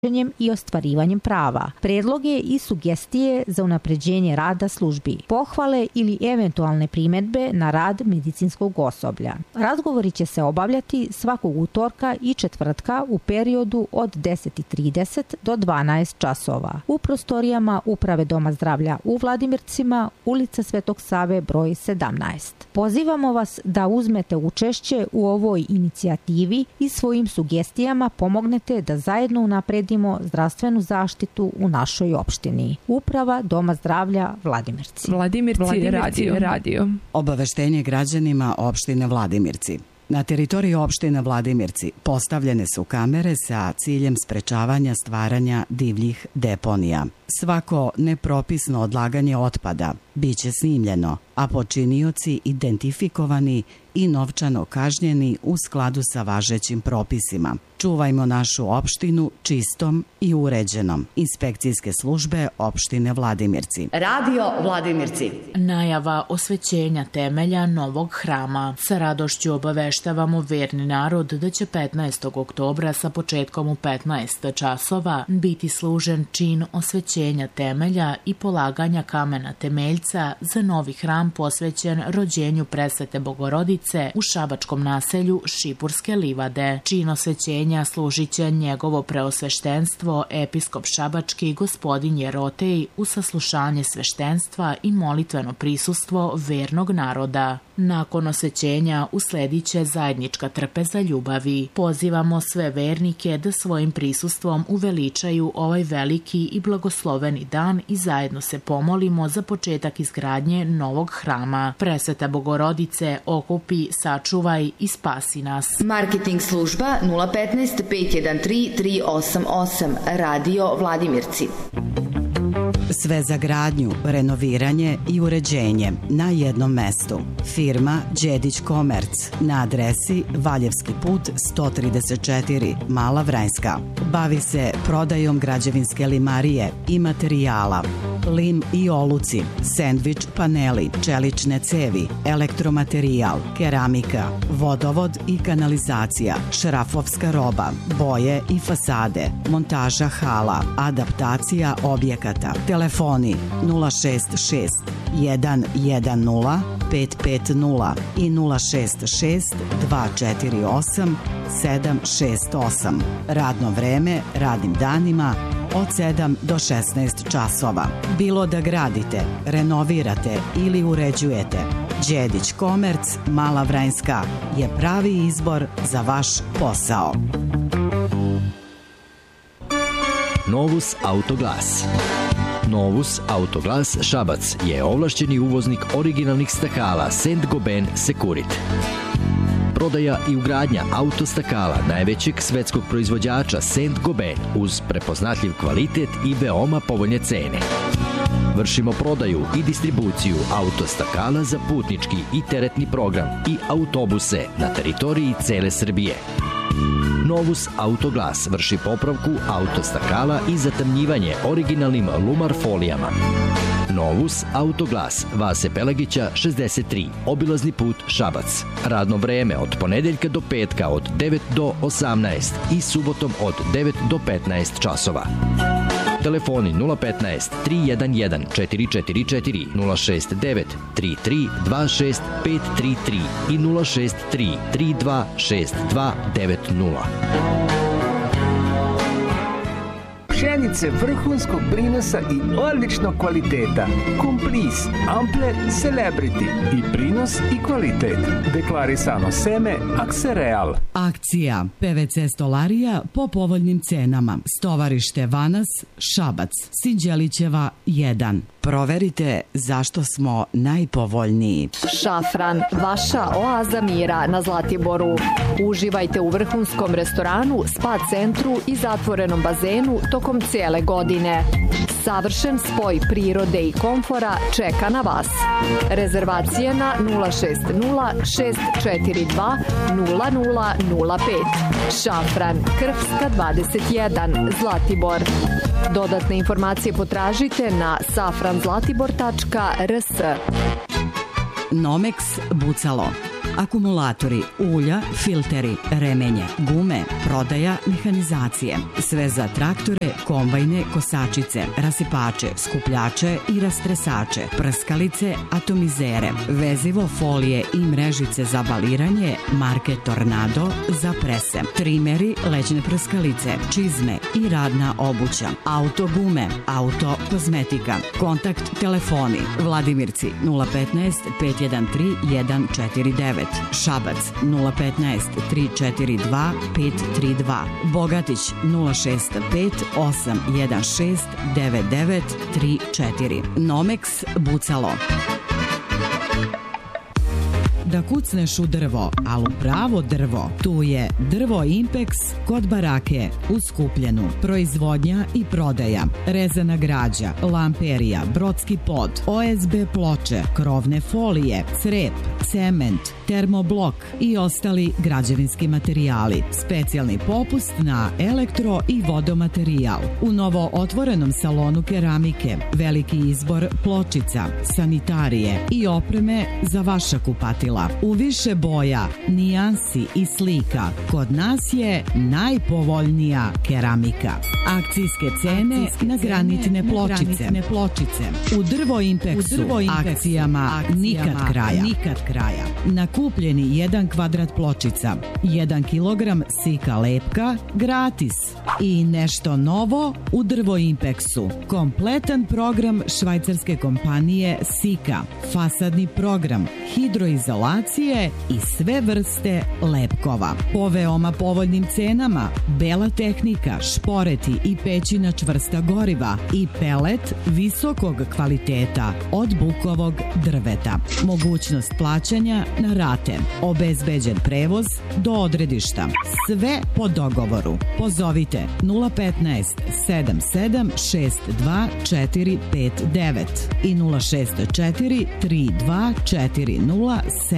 i ostvarivanjem prava, predloge i sugestije za unapređenje rada službi, pohvale ili eventualne primedbe na rad medicinskog osoblja. Razgovori će se obavljati svakog utorka i četvrtka u periodu od 10:30 do 12 časova u prostorijama Uprave Doma zdravlja u Vladimircima, ulica Svetog Save broj 17. Pozivamo vas da uzmete učešće u ovoj inicijativi i svojim sugestijama pomognete da zajedno unapredimo zdravstvenu zaštitu u našoj opštini. Uprava Doma zdravlja Vladimirci. Vladimirci radio. Obaveštenje građanima opštine Vladimirci. Na teritoriji opštine Vladimirci postavljene su kamere sa ciljem sprečavanja stvaranja divljih deponija. Svako nepropisno odlaganje otpada biće snimljeno, a počinioci identifikovani i novčano kažnjeni u skladu sa važećim propisima. Čuvajmo našu opštinu čistom i uređenom. Inspekcijske službe opštine Vladimirci. Radio Vladimirci. Najava osvećenja temelja novog hrama. Sa radošću obaveštavamo verni narod da će 15. oktobra sa početkom u 15 časova biti služen čin osvećenja temelja i polaganja kamena temeljca za novi hram posvećen rođenju Presvete Bogorodice u šabačkom naselju Šipurske livade. Čin osvećenja služit će njegovo preosveštenstvo episkop šabački gospodin Jerotej u saslušanje sveštenstva i molitveno prisustvo vernog naroda. Nakon osvećenja usledit će zajednička trpeza ljubavi. Pozivamo sve vernike da svojim prisustvom uveličaju ovaj veliki i blagosloveni dan i zajedno se pomolimo za početak izgradnje novog hrama. Presveta Bogorodice, okupi, sačuvaj i spasi nas. Marketing služba 015 513 388. Radio Vladimirci. Sve za gradnju, renoviranje i uređenje na jednom mestu. Firma Đedić Komerc na adresi Valjevski put 134, Mala Vranjska. Bavi se prodajom građevinske limarije i materijala, lim i oluci, sendvič paneli, čelične cevi, elektromaterijal, keramika, vodovod i kanalizacija, šrafovska roba, boje i fasade, montaža hala, adaptacija objekata. Telefoni 066 110 550 i 066 248 768. Radno vreme radnim danima od 7 do 16 časova. Bilo da gradite, renovirate ili uređujete, Đedić Komerc, Mala Vranjska je pravi izbor za vaš posao. Novus Autoglas. Novus Autoglas Šabac je ovlašćeni uvoznik originalnih stakala Saint-Gobain Securit. Prodaja i ugradnja autostakala najvećeg svetskog proizvođača Saint-Gobain uz prepoznatljiv kvalitet i veoma povoljne cene. Vršimo prodaju i distribuciju autostakala za putnički i teretni program i autobuse na teritoriji cele Srbije. Novus Autoglas vrši popravku autostakala i zatamnjivanje originalnim lumar folijama. Novus Autoglas, Vase Pelagića 63, obilazni put Šabac. Radno vreme od ponedeljka do petka od 9 do 18 i subotom od 9 do 15 časova. Telefoni 015 311 444 069 33 26 533 i 063 32 6290. Pšenice vrhunskog prinosa i odličnog kvaliteta. Komplis, Ample, Celebrity. I prinos i kvalitet. Deklarisano seme Aksereal. Akcija PVC stolarija po povoljnim cenama. Stovarište Vanas, Šabac, Sinđelićeva 1. Proverite zašto smo najpovoljniji. Šafran, vaša oaza mira na Zlatiboru. Uživajte u vrhunskom restoranu, spa centru i zatvorenom bazenu tokom cijele godine. Savršen spoj prirode i komfora čeka na vas. Rezervacije na 060 642 0005. Šafran, Krvska 21, Zlatibor. Dodatne informacije potražite na safranzlatibor.rs. Nomex Bucalo. akumulatori, ulja, filteri, remenje, gume, prodaja, mehanizacije. Sve za traktore, kombajne, kosačice, rasipače, skupljače i rastresače, prskalice, atomizere, vezivo, folije i mrežice za baliranje, marke Tornado za prese, trimeri, lećne prskalice, čizme i radna obuća, auto gume, auto kozmetika, kontakt telefoni, Vladimirci 015 513 149, Šabac 015 342 532, Bogatić 065 816 9934, Nomex Bucalo. Da kucneš u drvo, ali u pravo drvo, tu je Drvo Impex kod barake u Skupljenu. Proizvodnja i prodaja, rezana građa, lamperija, brodski pod, OSB ploče, krovne folije, crep, cement, termoblok i ostali građevinski materijali. Specijalni popust na elektro i vodomaterijal. U novo otvorenom salonu keramike, veliki izbor pločica, sanitarije i opreme za vaša kupatila. U više boja, nijansi i slika, kod nas je najpovoljnija keramika. Akcijske cene na granitne pločice. U Drvo Impexu akcijama nikad kraja. Na kupljeni 1 kvadrat pločica, 1 kilogram sika lepka gratis. I nešto novo u Drvo Impexu. Kompletan program švajcarske kompanije Sika, fasadni program, hidroizolacije i sve vrste lepkova. Po veoma povoljnim cenama, bela tehnika, šporeti i pećina čvrsta goriva i pelet visokog kvaliteta od bukovog drveta. Mogućnost plaćanja na rate. Obezbeđen prevoz do odredišta. Sve po dogovoru. Pozovite 015 77 62 459 i 064 32 40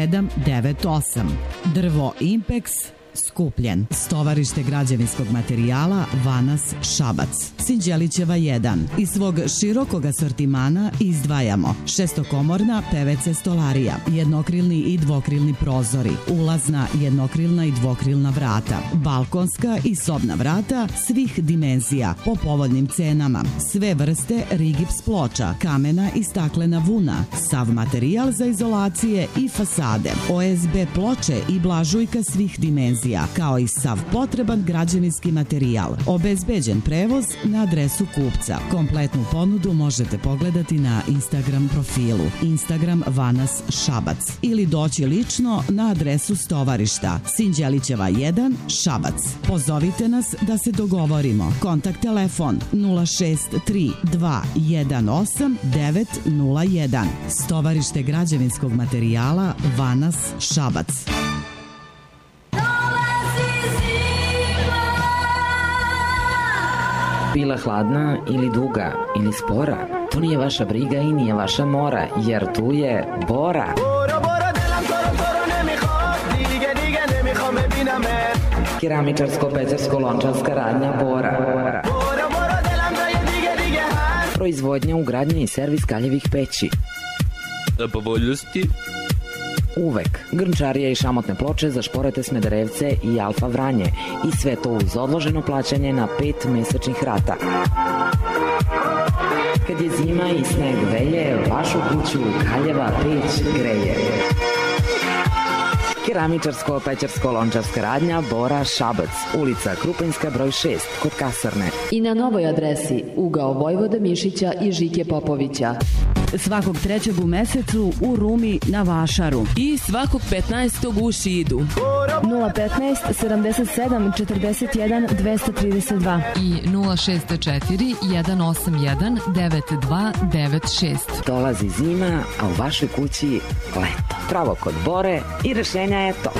798. Drvo Impex Skupljen. Stovarište građevinskog materijala Vanas Šabac. Sinđelićeva 1. Iz svog širokog asortimana izdvajamo šestokomorna PVC stolarija, jednokrilni i dvokrilni prozori, ulazna jednokrilna i dvokrilna vrata, balkonska i sobna vrata svih dimenzija po povoljnim cenama, sve vrste rigips ploča, kamena i staklena vuna, sav materijal za izolacije i fasade, OSB ploče i blažujka svih dimenzija, kao i sav potreban građevinski materijal. Obezbeđen prevoz na adresu kupca. Kompletnu ponudu možete pogledati na Instagram profilu Instagram Vanas Šabac ili doći lično na adresu stovarišta Sinđelićeva 1 Šabac. Pozovite nas da se dogovorimo. Kontakt telefon 063 218 901. Stovarište građevinskog materijala Vanas Šabac. Bila hladna ili duga ili spora, to nije vaša briga i nije vaša mora, jer tu je Bora. Keramičarsko-pećarsko-lončarska radnja Bora. Proizvodnja, ugradnja i servis kaljevih peći. Povoljnosti. Uvek. Grnčarija i šamotne ploče za šporete Smederevce i Alfa Vranje. I sve to uz odloženo plaćanje na 5 mesečnih rata. Kad je zima i sneg velje, vašu kuću kaljeva peć greje. Keramičarsko-pećarsko-lončarska radnja Bora Šabac, ulica Krupanjska broj 6, kod kasarne. I na novoj adresi ugao Vojvoda Mišića i Žike Popovića. Svakog 3. u mesecu u Rumi na Vašaru. I svakog 15. u Šidu. 015 77 41 232 i 064 181 9296. Dolazi zima, a u vašoj kući leto. Pravo kod Bore i rešenja je to.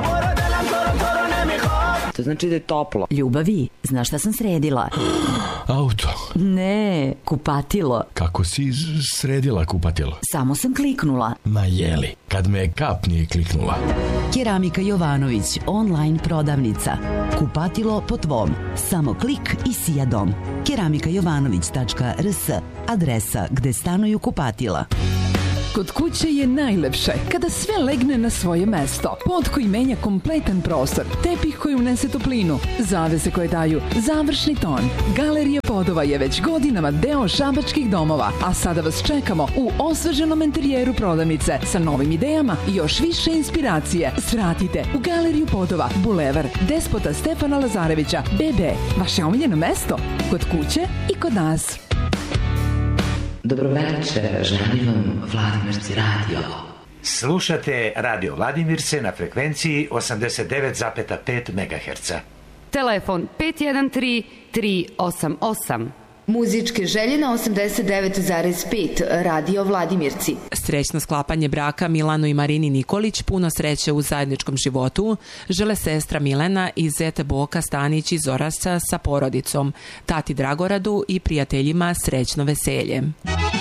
To znači da je toplo. Ljubavi, znaš šta sam sredila? Auto. Ne, kupatilo. Kako si sredila kupatilo? Samo sam kliknula. Ma jeli, kad me kap nije kliknula. Keramika Jovanović, online prodavnica. Kupatilo po tvom. Samo klik i sija dom. Keramikajovanović.rs, adresa gde stanuju kupatila. Kod kuće je najlepše kada sve legne na svoje mesto. Pod koji menja kompletan prostor, tepih koji unese toplinu, zavese koje daju završni ton. Galerija Podova je već godinama deo šabačkih domova, a sada vas čekamo u osveženom interijeru prodavnice sa novim idejama i još više inspiracije. Svratite u Galeriju Podova, bulevar Despota Stefana Lazarevića, BB, vaše omiljeno mesto, kod kuće i kod nas. Dobroveče, želim vam Vladimirci radio. Slušate Radio Vladimirce na frekvenciji 89,5 MHz. Telefon 513-388. Muzičke želje na 89,5 Radio Vladimirci. Srećno sklapanje braka Milanu i Marini Nikolić, puno sreće u zajedničkom životu, žele sestra Milena i zet Boka Stanić iz Orasca sa porodicom, tati Dragoradu i prijateljima srećno veselje.